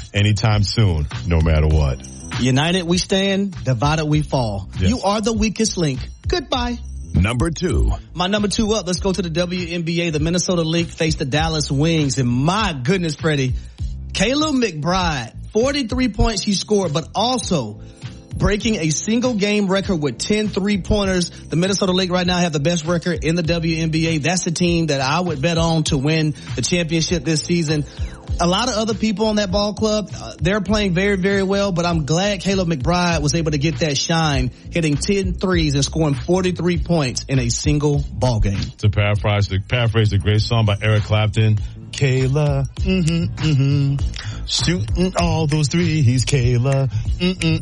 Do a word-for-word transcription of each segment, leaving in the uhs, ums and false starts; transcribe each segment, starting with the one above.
anytime soon, no matter what. United we stand, divided we fall. Yes. You are the weakest link. Goodbye. Number two. My number two up, let's go to the W N B A. The Minnesota Lynx faced the Dallas Wings. And my goodness, Freddie, Caleb McBride, forty-three points he scored, but also breaking a single game record with ten three-pointers. The Minnesota Lynx right now have the best record in the W N B A. That's the team that I would bet on to win the championship this season. A lot of other people on that ball club, uh, they're playing very, very well, but I'm glad Caleb McBride was able to get that shine, hitting ten threes and scoring forty-three points in a single ball game. To paraphrase the, paraphrase the great song by Eric Clapton, Kayla, mm-hmm, mm-hmm, shooting all those threes, Kayla, mm-mm,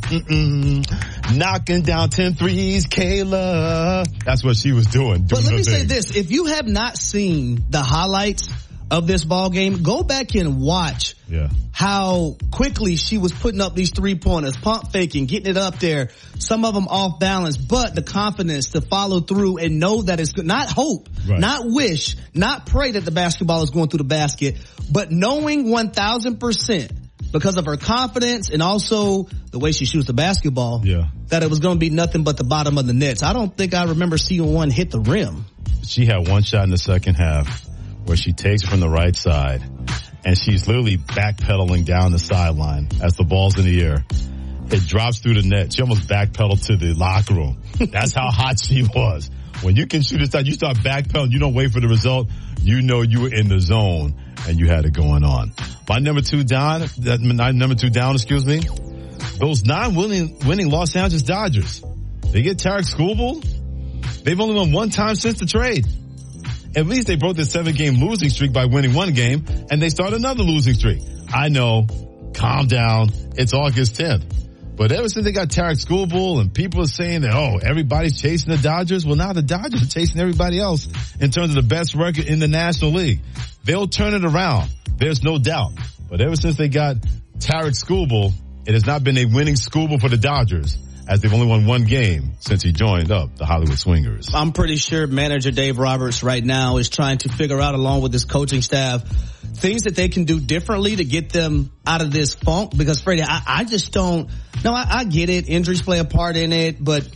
mm-mm, knocking down ten threes, Kayla. That's what she was doing. doing but let me thing. say this, if you have not seen the highlights of this ball game, go back and watch yeah. how quickly she was putting up these three pointers, pump faking, getting it up there, some of them off balance, but the confidence to follow through and know that it's good. Not hope, right. not wish, not pray that the basketball is going through the basket, but knowing one thousand percent because of her confidence and also the way she shoots the basketball, yeah. that it was going to be nothing but the bottom of the nets. I don't think I remember seeing one hit the rim. She had one shot in the second half where she takes it from the right side, and she's literally backpedaling down the sideline as the ball's in the air. It drops through the net. She almost backpedaled to the locker room. That's how hot she was. When you can shoot a shot, you start backpedaling, you don't wait for the result, you know you were in the zone, and you had it going on. My number two down, that, my number two down, excuse me, those non-winning winning Los Angeles Dodgers. They get Tarek Skubal. They've only won one time since the trade. At least they broke the seven-game losing streak by winning one game, and they start another losing streak. I know, calm down, it's August tenth. But ever since they got Tarek Skubal and people are saying that, oh, everybody's chasing the Dodgers, well, now the Dodgers are chasing everybody else in terms of the best record in the National League. They'll turn it around. There's no doubt. But ever since they got Tarek Skubal, it has not been a winning Skubal for the Dodgers, as they've only won one game since he joined up the Hollywood Swingers. I'm pretty sure manager Dave Roberts right now is trying to figure out, along with his coaching staff, things that they can do differently to get them out of this funk. Because, Freddie, I, I just don't, no, I, I get it. Injuries play a part in it. But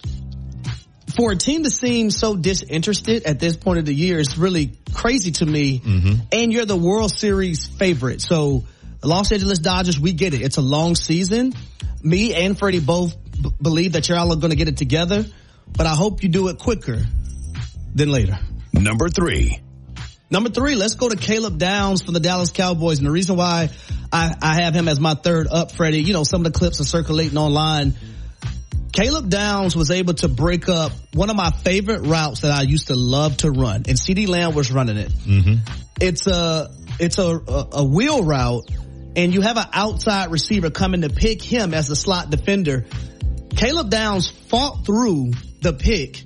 for a team to seem so disinterested at this point of the year is really crazy to me. Mm-hmm. And you're the World Series favorite. So the Los Angeles Dodgers, we get it. It's a long season. Me and Freddie both b- believe that y'all are going to get it together, but I hope you do it quicker than later. Number three. Number three, let's go to Caleb Downs for the Dallas Cowboys. And the reason why I, I have him as my third up, Freddie, you know, some of the clips are circulating online. Caleb Downs was able to break up one of my favorite routes that I used to love to run, and CeeDee Lamb was running it. Mm-hmm. It's a, it's a, a, a wheel route, and you have an outside receiver coming to pick him as the slot defender. Caleb Downs fought through the pick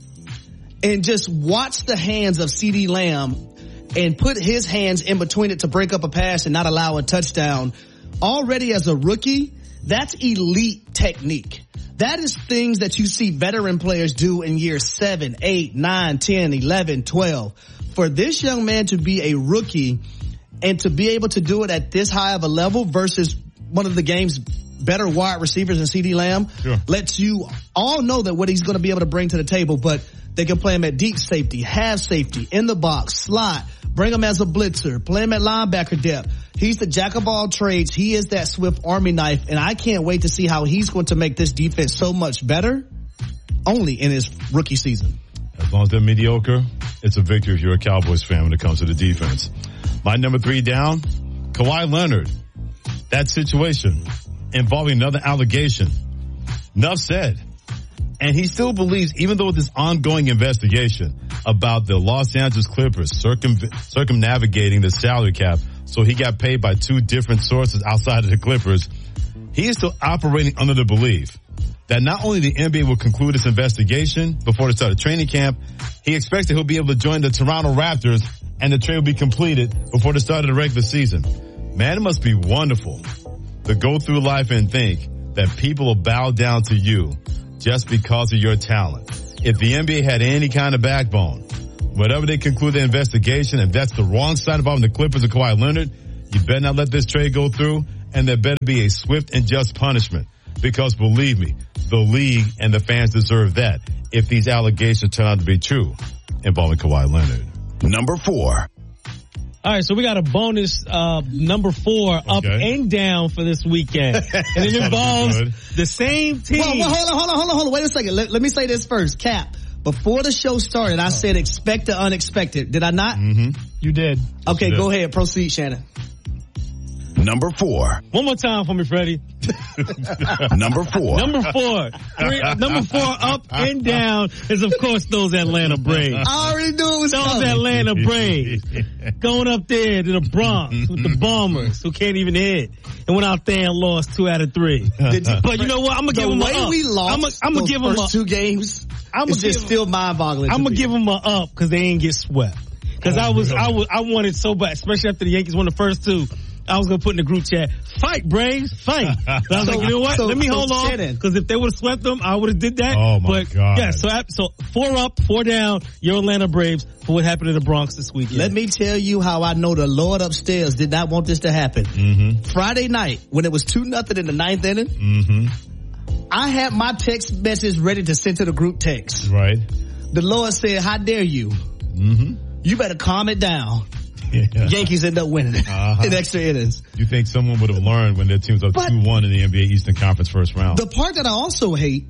and just watched the hands of CeeDee Lamb and put his hands in between it to break up a pass and not allow a touchdown. Already as a rookie, that's elite technique. That is things that you see veteran players do in years seven, eight, nine, ten, eleven, twelve. For this young man to be a rookie and to be able to do it at this high of a level versus one of the game's better wide receivers than CeeDee Lamb, sure, lets you all know that what he's going to be able to bring to the table. But they can play him at deep safety, half safety, in the box, slot, bring him as a blitzer, play him at linebacker depth. He's the jack of all trades. He is that Swift Army knife, and I can't wait to see how he's going to make this defense so much better only in his rookie season. As long as they're mediocre, it's a victory if you're a Cowboys fan when it comes to the defense. My number three down, Kawhi Leonard. That situation involving another allegation. Enough said. And he still believes, even though with this ongoing investigation about the Los Angeles Clippers circum, circumnavigating the salary cap, so he got paid by two different sources outside of the Clippers, he is still operating under the belief that not only the N B A will conclude its investigation before the start of training camp, he expects that he'll be able to join the Toronto Raptors and the trade will be completed before the start of the regular season. Man, it must be wonderful to go through life and think that people will bow down to you just because of your talent. If the N B A had any kind of backbone, whatever they conclude the investigation, if that's the wrong side involving the Clippers and Kawhi Leonard, you better not let this trade go through, and there better be a swift and just punishment. Because believe me, the league and the fans deserve that if these allegations turn out to be true involving Kawhi Leonard. Number four. All right, so we got a bonus uh number four up Okay. and down for this weekend. And it involves the same team. Well, well, hold on, hold on, hold on, hold on. Wait a second. Let, let me say this first. Cap, before the show started, I said expect the unexpected. Did I not? Mm-hmm. You did. Okay, you did. go ahead. Proceed, Shannon. Number four. One more time for me, Freddie. Number four. Number four. Three, number four up and down is, of course, those Atlanta Braves. I already knew it was Those coming. Atlanta Braves. Going up there to the Bronx with the Bombers who can't even hit. And went out there and lost two out of three. Did you- But you know what? I'm going to the give them way a up. we lost I'm gonna, I'm gonna those give them first a, two games, I'm it's gonna just give- still mind-boggling. I'm to gonna me. give them a up because they ain't get swept. Because Oh, I was, really? I was, I wanted so bad, especially after the Yankees won the first two. I was gonna put in the group chat, fight Braves, fight. But I was So- like, you know what? so- Let me so hold on, Shannon. because if they would have swept them, I would have did that. Oh, my but, God. Yeah, so so four up, four down. Your Atlanta Braves for what happened in the Bronx this weekend. Let me tell you how I know the Lord upstairs did not want this to happen. Mm-hmm. Friday night, when it was two nothing in the ninth inning, Mm-hmm. I had my text message ready to send to the group text. Right. The Lord said, how dare you? Mm-hmm. You better calm it down. Yeah. Yankees end up winning Uh-huh. in extra innings. You think someone would have learned when their team's up But- two one in the N B A Eastern Conference first round? The part that I also hate,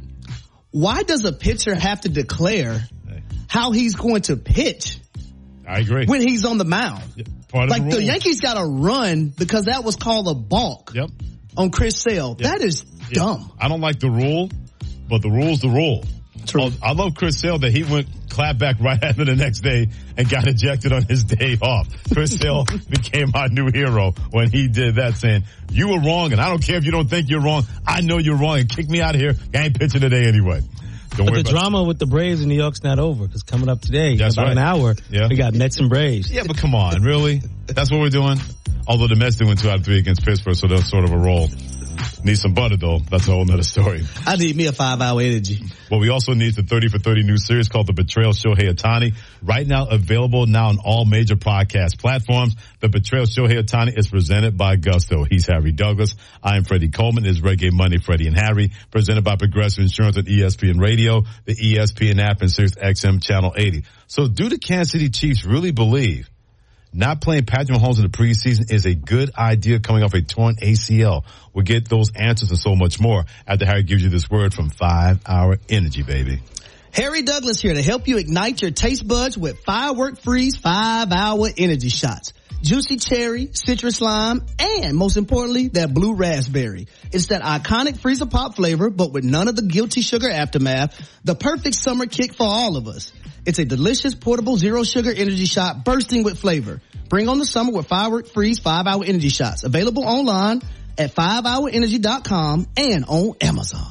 why does a pitcher have to declare how he's going to pitch I agree. when he's on the mound? Part of Like the, the rules. Yankees got to run because that was called a balk Yep. on Chris Sale. Yep. That is Yeah. dumb. I don't like the rule, but the rule's the rule. True. Oh, I love Chris Sale that he went clap back right after the next day and got ejected on his day off. Chris Sale became our new hero when he did that, saying, you were wrong, and I don't care if you don't think you're wrong. I know you're wrong, and kick me out of here. I ain't pitching today anyway. Don't But worry the about drama with the Braves in New York's not over because coming up today, That's about right. an hour, Yeah. we got Mets and Braves. Yeah, but come on, really? That's what we're doing? Although the Mets did win two out of three against Pittsburgh, so that's sort of a roll. Need some butter, though. That's a whole nother story. I need me a five hour energy. Well, we also need the thirty for thirty new series called The Betrayal Shohei Ohtani. Right now, available now on all major podcast platforms. The Betrayal Shohei Ohtani is presented by Gusto. He's Harry Douglas. I am Freddie Coleman. It's Reggae Monday, Freddie and Harry. Presented by Progressive Insurance and E S P N Radio, the E S P N app, and Sirius X M Channel eighty. So do the Kansas City Chiefs really believe not playing Patrick Mahomes in the preseason is a good idea coming off a torn A C L? We'll get those answers and so much more after Harry gives you this word from five hour Energy, baby. Harry Douglas here to help you ignite your taste buds with Firework Freeze five hour energy shots. Juicy cherry, citrus lime, and most importantly, that blue raspberry. It's that iconic freezer pop flavor, but with none of the guilty sugar aftermath. The perfect summer kick for all of us. It's a delicious portable zero sugar energy shot bursting with flavor. Bring on the summer with Firework Freeze five hour energy shots. Available online at five hour energy dot com and on Amazon.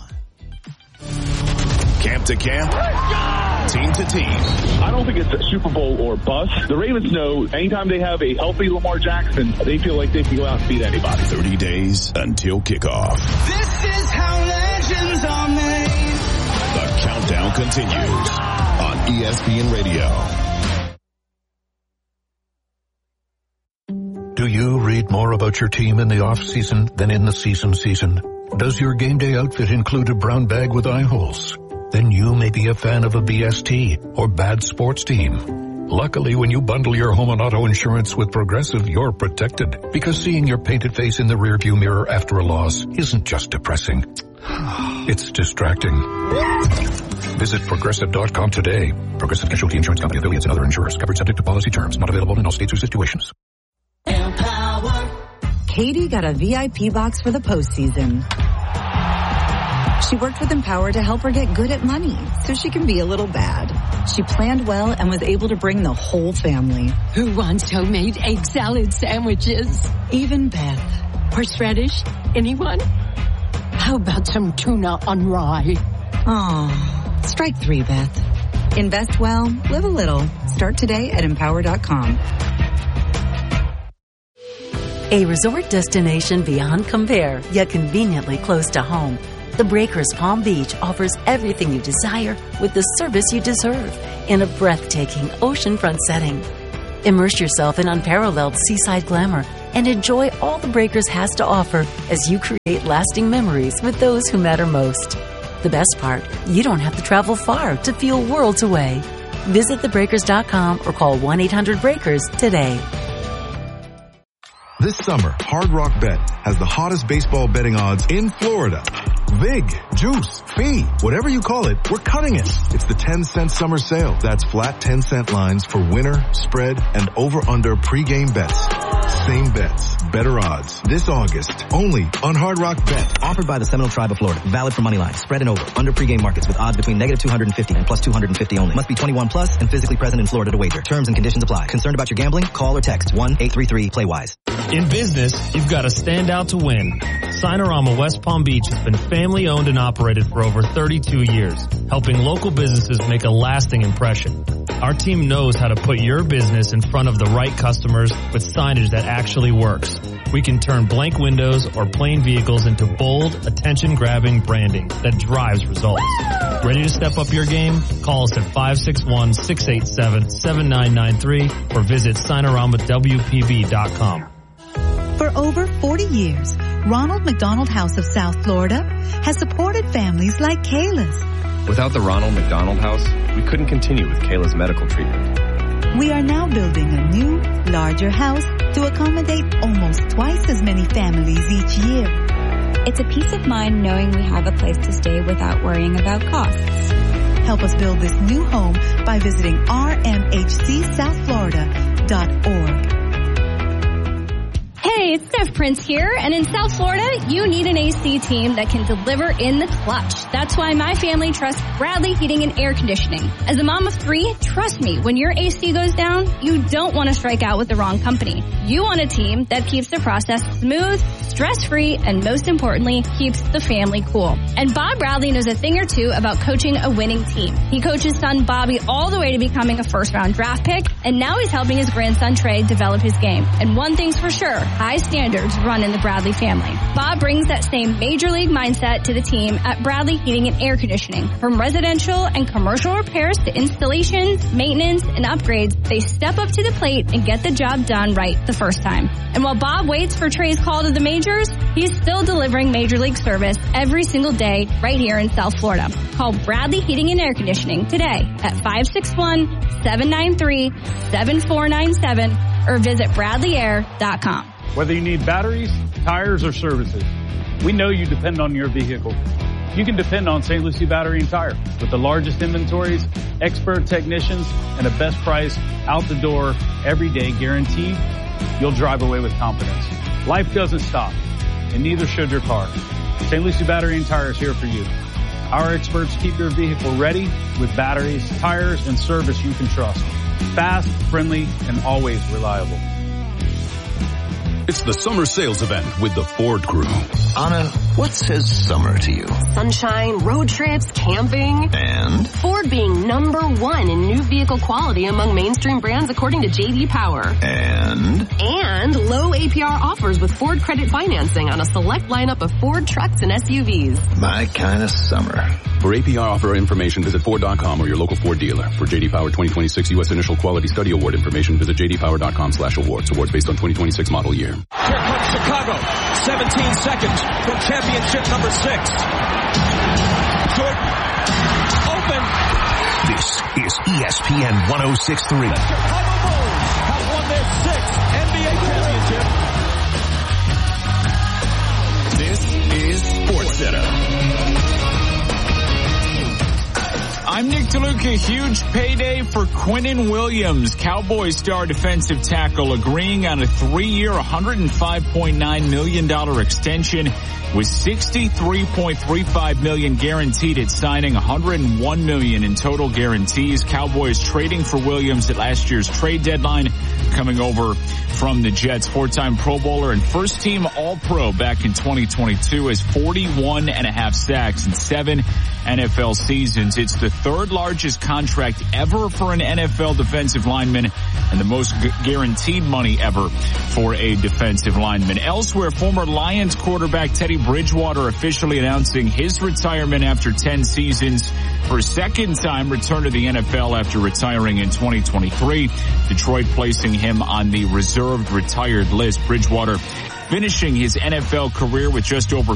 Camp to camp, team to team. I don't think it's a Super Bowl or bust. The Ravens know anytime they have a healthy Lamar Jackson, they feel like they can go out and beat anybody. thirty days until kickoff. This is how legends are made. The countdown continues on E S P N Radio. Do you read more about your team in the off-season than in the season season? Does your game day outfit include a brown bag with eye holes? Then you may be a fan of a B S T or bad sports team. Luckily, when you bundle your home and auto insurance with Progressive, you're protected. Because seeing your painted face in the rearview mirror after a loss isn't just depressing. It's distracting. Visit Progressive dot com today. Progressive Casualty Insurance Company, affiliates, and other insurers. Covered subject to policy terms. Not available in all states or situations. Katie got a V I P box for the postseason. She worked with Empower to help her get good at money so she can be a little bad. She planned well and was able to bring the whole family. Who wants homemade egg salad sandwiches? Even Beth. Horseradish? Anyone? How about some tuna on rye? Aw, strike three, Beth. Invest well, live a little. Start today at empower dot com. A resort destination beyond compare, yet conveniently close to home. The Breakers Palm Beach offers everything you desire with the service you deserve in a breathtaking oceanfront setting. Immerse yourself in unparalleled seaside glamour and enjoy all the Breakers has to offer as you create lasting memories with those who matter most. The best part, you don't have to travel far to feel worlds away. Visit the breakers dot com or call one eight hundred breakers today. This summer, Hard Rock Bet has the hottest baseball betting odds in Florida. Vig, juice, fee, whatever you call it, we're cutting it. It's the ten cent summer sale. That's flat ten cent lines for winner, spread, and over-under pregame bets. Same bets, better odds. This August, only on Hard Rock Bet. Offered by the Seminole Tribe of Florida. Valid for money line, spread and over. Under pregame markets with odds between negative two hundred fifty and plus two hundred fifty only. Must be twenty-one plus and physically present in Florida to wager. Terms and conditions apply. Concerned about your gambling? Call or text one eight three three play wise. In business, you've got to stand out to win. Sinorama West Palm Beach has been family owned and operated for over thirty-two years, helping local businesses make a lasting impression. Our team knows how to put your business in front of the right customers with signage that actually works. We can turn blank windows or plain vehicles into bold, attention-grabbing branding that drives results. Ready to step up your game? Call us at five six one, six eight seven, seven nine nine three or visit Sinorama W P B dot com. For over forty years, Ronald McDonald House of South Florida has supported families like Kayla's. Without the Ronald McDonald House, we couldn't continue with Kayla's medical treatment. We are now building a new, larger house to accommodate almost twice as many families each year. It's a peace of mind knowing we have a place to stay without worrying about costs. Help us build this new home by visiting r m h c south florida dot org. Hey, it's Steph Prince here, and in South Florida, you need an A C team that can deliver in the clutch. That's why my family trusts Bradley Heating and Air Conditioning. As a mom of three, trust me, when your A C goes down, you don't want to strike out with the wrong company. You want a team that keeps the process smooth, stress-free, and most importantly, keeps the family cool. And Bob Bradley knows a thing or two about coaching a winning team. He coached his son Bobby all the way to becoming a first-round draft pick, and now he's helping his grandson Trey develop his game. And one thing's for sure, high standards run in the Bradley family. Bob brings that same major league mindset to the team at Bradley Heating and Air Conditioning. From residential and commercial repairs to installations, maintenance, and upgrades, they step up to the plate and get the job done right the first time. And while Bob waits for Trey's call to the majors, he's still delivering major league service every single day right here in South Florida. Call Bradley Heating and Air Conditioning today at five six one, seven nine three, seven four nine seven or visit bradley air dot com. Whether you need batteries, tires, or services, we know you depend on your vehicle. You can depend on Saint Lucie Battery and Tire. With the largest inventories, expert technicians, and a best price out the door every day guaranteed, you'll drive away with confidence. Life doesn't stop, and neither should your car. Saint Lucie Battery and Tire is here for you. Our experts keep your vehicle ready with batteries, tires, and service you can trust. Fast, friendly, and always reliable. It's the summer sales event with the Ford Crew. Anna, what says summer to you? Sunshine, road trips, camping. And? Ford being number one in new vehicle quality among mainstream brands according to J D Power. And? And low A P R offers with Ford credit financing on a select lineup of Ford trucks and S U Vs. My kind of summer. For A P R offer information, visit Ford dot com or your local Ford dealer. For J D Power twenty twenty-six U S Initial Quality Study Award information, visit j d power dot com slash awards. Awards based on twenty twenty-six model year. Here comes Chicago. seventeen seconds from championship number six. Jordan. Open. This is E S P N one oh six point three. The Chicago Bulls have won their sixth N B A championship. This is SportsCenter. I'm Nick DeLuca. Huge payday for Quinnen Williams. Cowboys star defensive tackle agreeing on a three-year, one hundred five point nine million dollars extension with sixty-three point three five million dollars guaranteed at signing, one hundred one million dollars in total guarantees. Cowboys trading for Williams at last year's trade deadline, coming over from the Jets. Four-time Pro Bowler and first-team All-Pro back in twenty twenty-two, has forty-one and a half sacks in seven N F L seasons. It's the third largest contract ever for an N F L defensive lineman and the most gu- guaranteed money ever for a defensive lineman. Elsewhere, former Lions quarterback Teddy Bridgewater officially announcing his retirement after ten seasons. For a second time, return to the N F L after retiring in twenty twenty-three. Detroit placing him on the reserved retired list. Bridgewater finishing his N F L career with just over